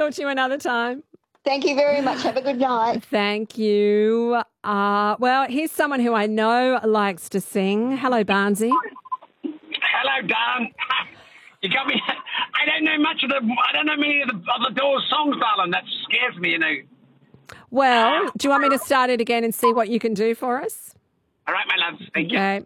talk to you another time. Thank you very much. Have a good night. Thank you. Well, here's someone who I know likes to sing. Hello, Barnsey. Hello, darling. You got me. I don't know many of the Doors songs, darling. That scares me, you know. Well, do you want me to start it again and see what you can do for us? All right, my love. Thank you. Okay.